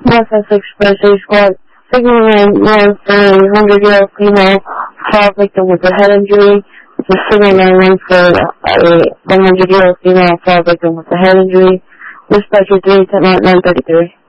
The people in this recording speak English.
North Essex First Aid Squad. Signal 911 for a 100-year-old female fall victim with a head injury. This is Signal 911 for a 100-year-old female fall victim with a head injury. Dispatcher 3 at 933.